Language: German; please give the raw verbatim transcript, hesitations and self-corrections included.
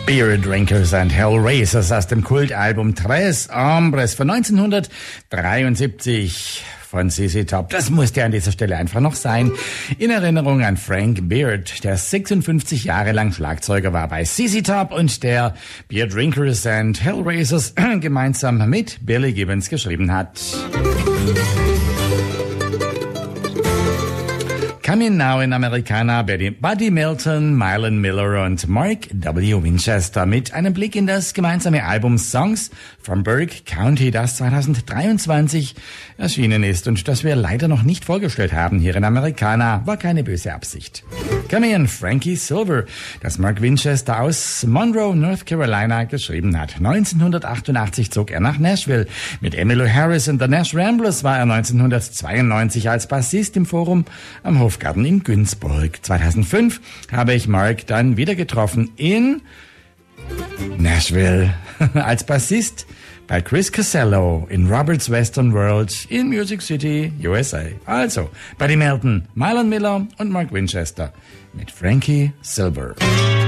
Beer Drinkers and Hellraisers aus dem Kultalbum Tres Hombres von neunzehnhundertdreiundsiebzig von Z Z Top. Das musste an dieser Stelle einfach noch sein. In Erinnerung an Frank Beard, der sechsundfünfzig Jahre lang Schlagzeuger war bei Z Z Top und der Beer Drinkers and Hellraisers gemeinsam mit Billy Gibbons geschrieben hat. Coming Now in Americana, Buddy Milton, Mylan Miller und Mark W. Winchester mit einem Blick in das gemeinsame Album Songs from Burke County, das zweitausenddreiundzwanzig erschienen ist und das wir leider noch nicht vorgestellt haben hier in Americana. War keine böse Absicht. Coming in Frankie Silver, das Mark Winchester aus Monroe, North Carolina geschrieben hat. neunzehnhundertachtundachtzig zog er nach Nashville. Mit Emmylou Harris und the Nash Ramblers war er neunzehnhundertzweiundneunzig als Bassist im Forum am Hofgarten in Günzburg. zweitausendfünf habe ich Mark dann wieder getroffen in Nashville als Bassist bei Chris Casello in Robert's Western World in Music City, U S A. Also, Buddy Milton, Mylan Miller und Mark Winchester mit Frankie Silver.